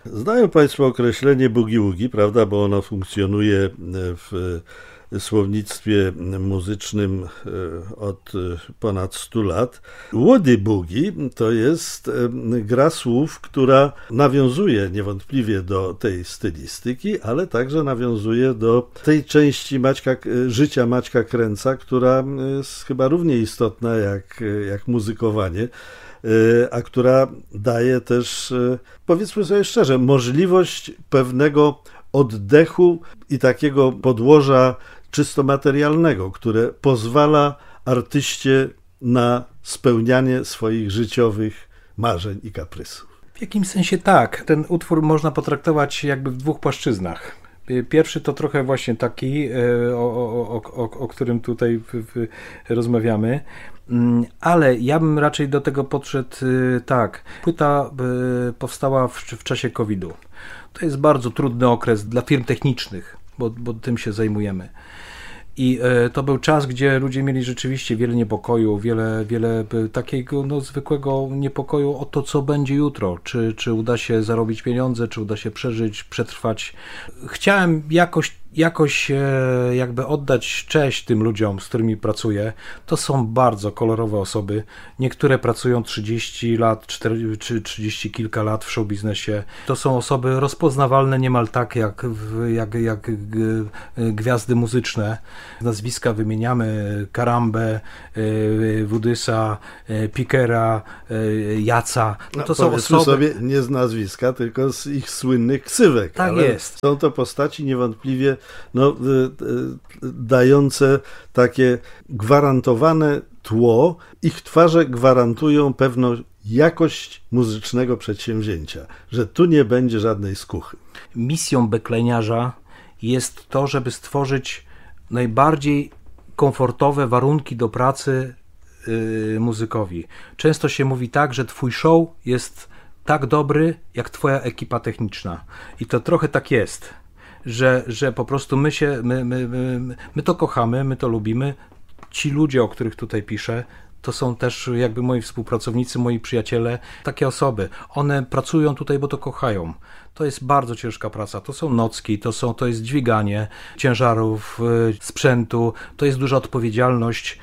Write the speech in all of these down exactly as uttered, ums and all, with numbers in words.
Znają Państwo określenie boogie-woogie, prawda, bo ono funkcjonuje w słownictwie muzycznym od ponad stu lat. Woody boogie to jest gra słów, która nawiązuje niewątpliwie do tej stylistyki, ale także nawiązuje do tej części Maćka, życia Maćka Kręca, która jest chyba równie istotna jak, jak muzykowanie, a która daje też, powiedzmy sobie szczerze, możliwość pewnego oddechu i takiego podłoża czysto materialnego, które pozwala artyście na spełnianie swoich życiowych marzeń i kaprysów. W jakimś sensie tak. Ten utwór można potraktować jakby w dwóch płaszczyznach. Pierwszy to trochę właśnie taki, o, o, o, o którym tutaj w, w, rozmawiamy, ale ja bym raczej do tego podszedł tak. Płyta powstała w, w czasie kowida. To jest bardzo trudny okres dla firm technicznych, bo, bo tym się zajmujemy. I e, to był czas, gdzie ludzie mieli rzeczywiście wiele niepokoju, wiele, wiele takiego no, zwykłego niepokoju o to, co będzie jutro. Czy, czy uda się zarobić pieniądze, czy uda się przeżyć, przetrwać. Chciałem jakoś, jakoś e, jakby oddać cześć tym ludziom, z którymi pracuję. To są bardzo kolorowe osoby. Niektóre pracują trzydzieści lat, czterdzieści czy trzydzieści kilka lat w showbiznesie. To są osoby rozpoznawalne niemal tak jak, jak, jak gwiazdy muzyczne. Nazwiska wymieniamy: Karambę, Woodysa, Pikera, Jaca. No, to są osoby sobie nie z nazwiska, tylko z ich słynnych ksywek. Tak ale jest. Są to postaci niewątpliwie no, dające takie gwarantowane tło. Ich twarze gwarantują pewną jakość muzycznego przedsięwzięcia, że tu nie będzie żadnej skuchy. Misją bekleniarza jest to, żeby stworzyć najbardziej komfortowe warunki do pracy yy, muzykowi. Często się mówi tak, że twój show jest tak dobry, jak twoja ekipa techniczna. I to trochę tak jest, że, że po prostu my się, my, my, my, my to kochamy, my to lubimy. Ci ludzie, o których tutaj piszę, to są też jakby moi współpracownicy, moi przyjaciele, takie osoby. One pracują tutaj, bo to kochają. To jest bardzo ciężka praca. To są nocki, to, są, to jest dźwiganie ciężarów, sprzętu, to jest duża odpowiedzialność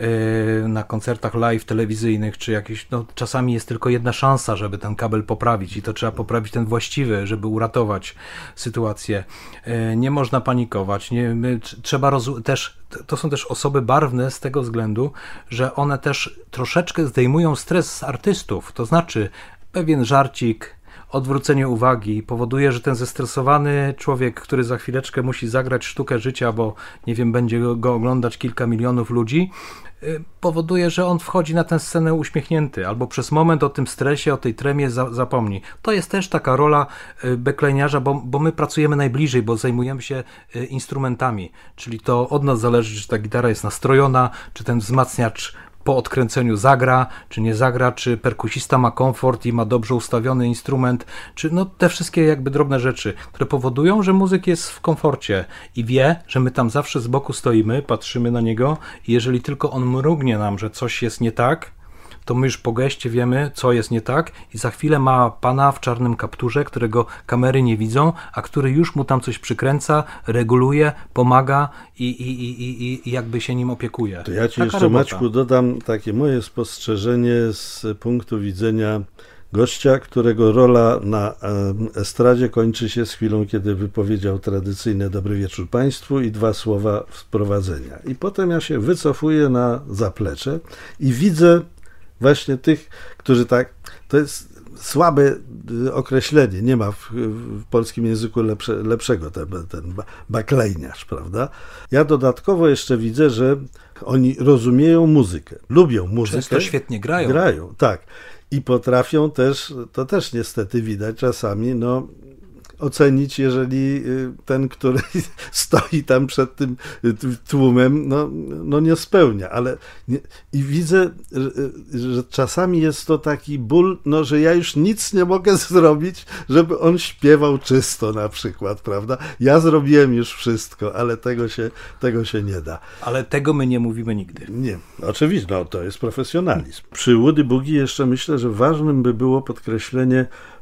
na koncertach live telewizyjnych, czy jakieś, no czasami jest tylko jedna szansa, żeby ten kabel poprawić i to trzeba poprawić ten właściwy, żeby uratować sytuację. Nie można panikować, nie, my, trzeba roz, też, to są też osoby barwne z tego względu, że one też troszeczkę zdejmują stres z artystów, to znaczy pewien żarcik, odwrócenie uwagi powoduje, że ten zestresowany człowiek, który za chwileczkę musi zagrać sztukę życia, bo nie wiem, będzie go oglądać kilka milionów ludzi, powoduje, że on wchodzi na tę scenę uśmiechnięty, albo przez moment o tym stresie, o tej tremie za, zapomni. To jest też taka rola bekleniarza, bo, bo my pracujemy najbliżej, bo zajmujemy się instrumentami, czyli to od nas zależy, czy ta gitara jest nastrojona, czy ten wzmacniacz po odkręceniu zagra, czy nie zagra, czy perkusista ma komfort i ma dobrze ustawiony instrument, czy no te wszystkie jakby drobne rzeczy, które powodują, że muzyk jest w komforcie i wie, że my tam zawsze z boku stoimy, patrzymy na niego i jeżeli tylko on mrugnie nam, że coś jest nie tak, to my już po geście wiemy, co jest nie tak i za chwilę ma pana w czarnym kapturze, którego kamery nie widzą, a który już mu tam coś przykręca, reguluje, pomaga i, i, i, i jakby się nim opiekuje. To ja ci Taka jeszcze, robota. Maćku, dodam takie moje spostrzeżenie z punktu widzenia gościa, którego rola na estradzie kończy się z chwilą, kiedy wypowiedział tradycyjne dobry wieczór Państwu i dwa słowa wprowadzenia. I potem ja się wycofuję na zaplecze i widzę właśnie tych, którzy tak, to jest słabe określenie, nie ma w, w polskim języku lepsze, lepszego, ten, ten baklejniarz, prawda? Ja dodatkowo jeszcze widzę, że oni rozumieją muzykę, lubią muzykę. Często świetnie grają. Grają, tak. I potrafią też, to też niestety widać czasami, no ocenić, jeżeli ten, który stoi tam przed tym tłumem, no, no nie spełnia, ale nie, i widzę, że, że czasami jest to taki ból, no, że ja już nic nie mogę zrobić, żeby on śpiewał czysto na przykład, prawda? Ja zrobiłem już wszystko, ale tego się, tego się nie da. Ale tego my nie mówimy nigdy. Nie, oczywiście, no to jest profesjonalizm. Przy Woody Boogie jeszcze myślę, że ważnym by było podkreślenie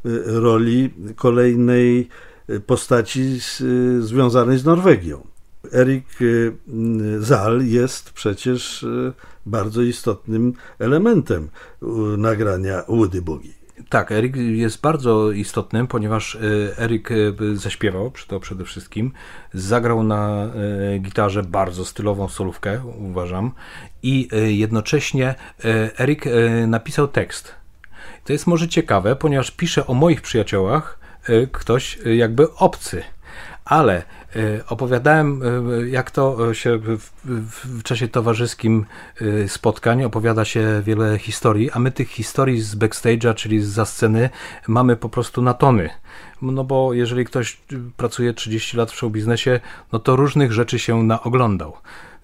roli kolejnej postaci z, związanej z Norwegią. Erik Zahl jest przecież bardzo istotnym elementem nagrania Woody Boogie. Tak, Erik jest bardzo istotnym, ponieważ Erik zaśpiewał to przede wszystkim, zagrał na gitarze bardzo stylową solówkę, uważam, i jednocześnie Erik napisał tekst. To jest może ciekawe, ponieważ pisze o moich przyjaciołach ktoś jakby obcy. Ale opowiadałem, jak to się w, w, w czasie towarzyskim spotkań opowiada się wiele historii, a my tych historii z backstage'a, czyli zza sceny, mamy po prostu na tony. No bo jeżeli ktoś pracuje trzydzieści lat w showbiznesie, no to różnych rzeczy się naoglądał.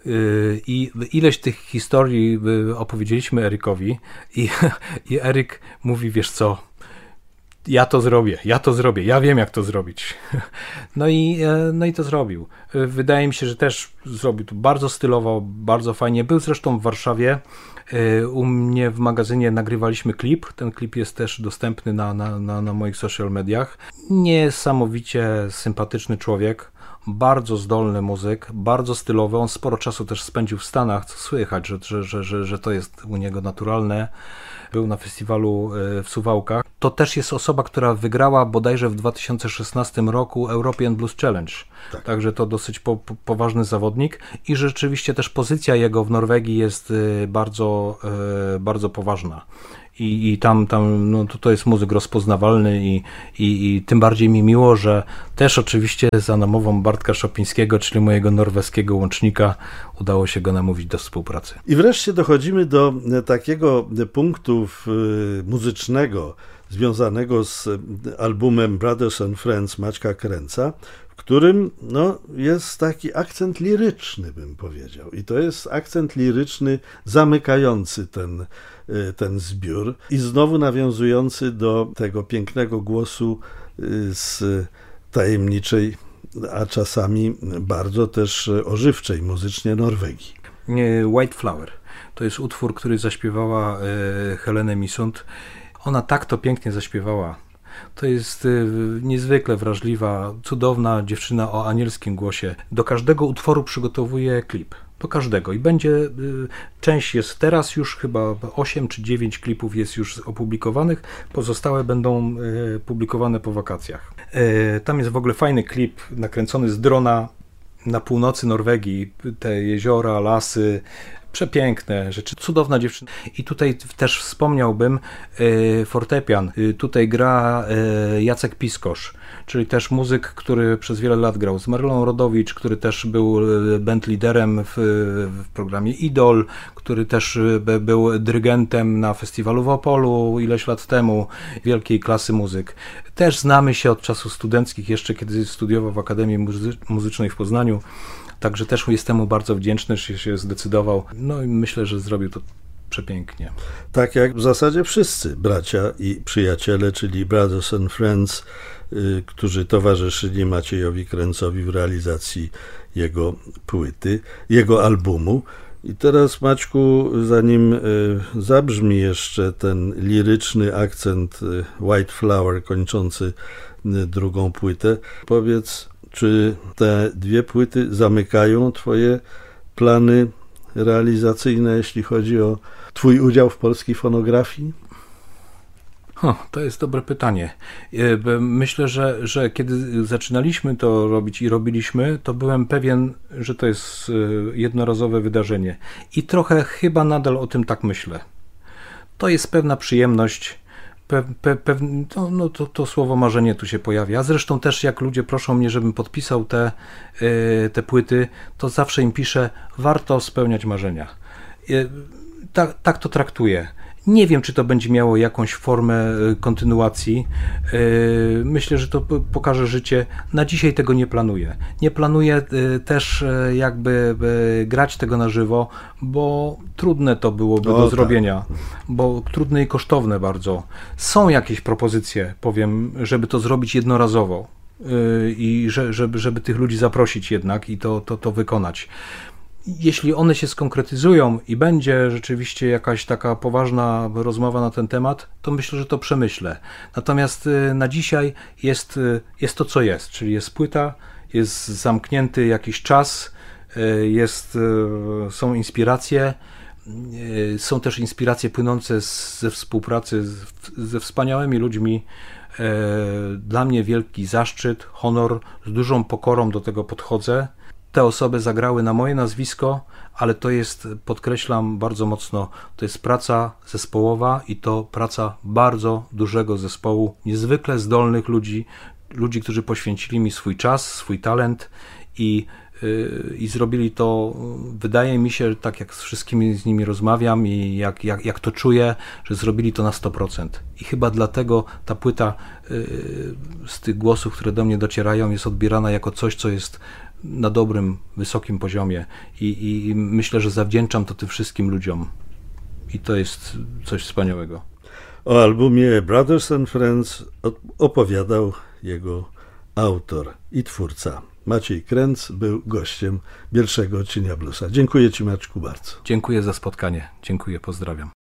I ileś tych historii opowiedzieliśmy Erikowi i, i Erik mówi, wiesz co, ja to zrobię, ja to zrobię, ja wiem jak to zrobić. No i, no i to zrobił. Wydaje mi się, że też zrobił to bardzo stylowo, bardzo fajnie. Był zresztą w Warszawie. U mnie w magazynie nagrywaliśmy klip. Ten klip jest też dostępny na, na, na, na moich social mediach. Niesamowicie sympatyczny człowiek. Bardzo zdolny muzyk, bardzo stylowy. On sporo czasu też spędził w Stanach, co słychać, że, że, że, że, że to jest u niego naturalne. Był na festiwalu w Suwałkach. To też jest osoba, która wygrała bodajże w dwa tysiące szesnastym roku European Blues Challenge. Tak. Także to dosyć po, po, poważny zawodnik i rzeczywiście też pozycja jego w Norwegii jest bardzo, bardzo poważna. I, i tam, tam no to, to jest muzyk rozpoznawalny i, i, i tym bardziej mi miło, że też oczywiście za namową Bartka Szopińskiego, czyli mojego norweskiego łącznika, udało się go namówić do współpracy. I wreszcie dochodzimy do takiego punktu muzycznego związanego z albumem Brothers and Friends Maćka Kręca, w którym no, jest taki akcent liryczny, bym powiedział. I to jest akcent liryczny zamykający ten, ten zbiór i znowu nawiązujący do tego pięknego głosu z tajemniczej, a czasami bardzo też ożywczej muzycznie Norwegii. White Flower to jest utwór, który zaśpiewała Helene Misund. Ona tak to pięknie zaśpiewała. To jest y, niezwykle wrażliwa, cudowna dziewczyna o anielskim głosie. Do każdego utworu przygotowuje klip. Do każdego. I będzie, y, część jest teraz już, chyba osiem czy dziewięć klipów jest już opublikowanych. Pozostałe będą y, publikowane po wakacjach. Y, tam jest w ogóle fajny klip nakręcony z drona na północy Norwegii. Te jeziora, lasy, przepiękne rzeczy, cudowna dziewczyna. I tutaj też wspomniałbym y, fortepian. Y, tutaj gra y, Jacek Piskosz, czyli też muzyk, który przez wiele lat grał z Marlą Rodowicz, który też był bandliderem w, w programie Idol, który też y, był dyrygentem na festiwalu w Opolu ileś lat temu. Wielkiej klasy muzyk. Też znamy się od czasów studenckich, jeszcze kiedy studiował w Akademii Muzy- Muzycznej w Poznaniu. Także też jestem mu bardzo wdzięczny, że się zdecydował. No i myślę, że zrobił to przepięknie. Tak jak w zasadzie wszyscy bracia i przyjaciele, czyli Brothers and Friends, y, którzy towarzyszyli Maciejowi Kręcowi w realizacji jego płyty, jego albumu. I teraz, Maćku, zanim y, zabrzmi jeszcze ten liryczny akcent y, White Flower kończący y, drugą płytę, powiedz, czy te dwie płyty zamykają twoje plany realizacyjne, jeśli chodzi o twój udział w polskiej fonografii? Huh, to jest dobre pytanie. Myślę, że, że kiedy zaczynaliśmy to robić i robiliśmy, to byłem pewien, że to jest jednorazowe wydarzenie. I trochę chyba nadal o tym tak myślę. To jest pewna przyjemność. Pe, pe, pe, no, no to, to słowo marzenie tu się pojawia. A zresztą też jak ludzie proszą mnie, żebym podpisał te, yy, te płyty, to zawsze im piszę, warto spełniać marzenia. Yy, tak, tak to traktuję. Nie wiem, czy to będzie miało jakąś formę kontynuacji. Myślę, że to pokaże życie. Na dzisiaj tego nie planuję. Nie planuję też jakby grać tego na żywo, bo trudne to byłoby o, do tak. zrobienia, bo trudne i kosztowne bardzo. Są jakieś propozycje, powiem, żeby to zrobić jednorazowo i żeby, żeby tych ludzi zaprosić jednak i to, to, to wykonać. jeśli one się skonkretyzują i będzie rzeczywiście jakaś taka poważna rozmowa na ten temat, to myślę, że to przemyślę. Natomiast na dzisiaj jest, jest to, co jest, czyli jest płyta, jest zamknięty jakiś czas, jest, są inspiracje, są też inspiracje płynące z, ze współpracy z, ze wspaniałymi ludźmi. Dla mnie wielki zaszczyt, honor, z dużą pokorą do tego podchodzę. Te osoby zagrały na moje nazwisko, ale to jest, podkreślam bardzo mocno, to jest praca zespołowa i to praca bardzo dużego zespołu, niezwykle zdolnych ludzi, ludzi, którzy poświęcili mi swój czas, swój talent i, yy, i zrobili to, wydaje mi się, tak jak z wszystkimi z nimi rozmawiam i jak, jak, jak to czuję, że zrobili to na sto procent. I chyba dlatego ta płyta yy, z tych głosów, które do mnie docierają, jest odbierana jako coś, co jest na dobrym, wysokim poziomie i, i myślę, że zawdzięczam to tym wszystkim ludziom i to jest coś wspaniałego. O albumie Brothers and Friends opowiadał jego autor i twórca. Maciej Kręc był gościem pierwszego odcinka Bluesa. Dziękuję Ci, Maćku, bardzo. Dziękuję za spotkanie. Dziękuję, pozdrawiam.